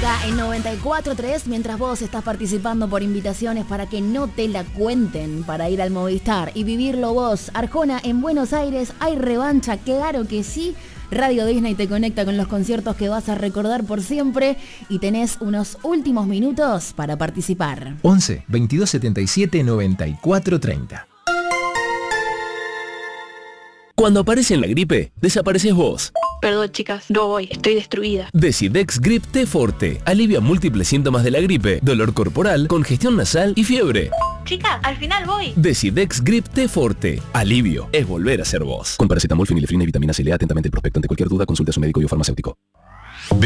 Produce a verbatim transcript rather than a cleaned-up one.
acá en noventa y cuatro tres, mientras vos estás participando por invitaciones para que no te la cuenten para ir al Movistar y vivirlo vos. Arjona en Buenos Aires, ¿hay revancha? Claro que sí. Radio Disney te conecta con los conciertos que vas a recordar por siempre y tenés unos últimos minutos para participar. once, veintidós setenta y siete, noventa y cuatro treinta. Cuando aparece la gripe, desapareces vos. Perdón, chicas, no voy, estoy destruida. Decidex Grip T Forte alivia múltiples síntomas de la gripe, dolor corporal, congestión nasal y fiebre. Chicas, al final voy. Decidex Grip T Forte. Alivio es volver a ser vos. Con paracetamol, fenilefrina y vitamina C. Lea atentamente el prospecto. Ante cualquier duda, consulte a su médico y o farmacéutico.